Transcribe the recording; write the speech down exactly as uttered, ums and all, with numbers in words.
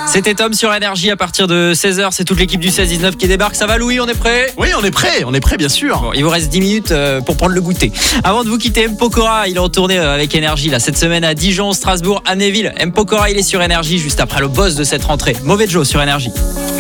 C'était Tom sur Énergie à partir de seize heures. C'est toute l'équipe du seize dix-neuf qui débarque. Ça va Louis, on est prêt? Oui, on est prêt, on est prêt bien sûr. Bon, il vous reste dix minutes pour prendre le goûter. Avant de vous quitter, M. Pokora, il est retourné avec Énergie là, cette semaine à Dijon, Strasbourg, Amnéville. M. Pokora, il est sur Énergie juste après le boss de cette rentrée. Mauvais Joe sur Énergie.